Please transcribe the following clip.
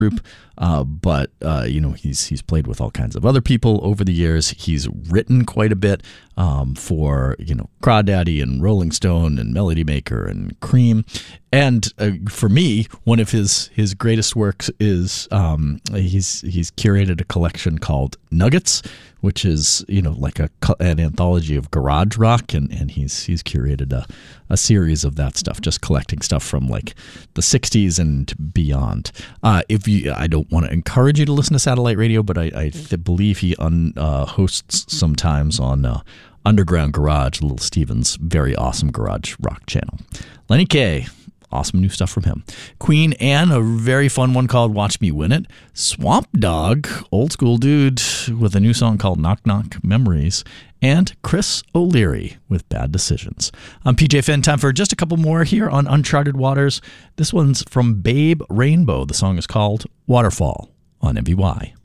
group, but he's played with all kinds of other people over the years. He's written quite a bit for Crawdaddy and Rolling Stone and Melody Maker and Cream, and for me, one of his greatest works is he's curated a collection called Nuggets, which is like an anthology of garage rock, and he's curated a series of that stuff, just collecting stuff from like the 60s and beyond. I don't want to encourage you to listen to satellite radio, but I believe he hosts sometimes on Underground Garage, Little Steven's very awesome garage rock channel. Lenny Kaye, awesome new stuff from him. Queen Anne, a very fun one called Watch Me Win It. Swamp Dogg, old school dude with a new song called Knock Knock Memories. And Chris O'Leary with Bad Decisions. I'm PJ Finn. Time for just a couple more here on Uncharted Waters. This one's from Babe Rainbow. The song is called Waterfall on MVY.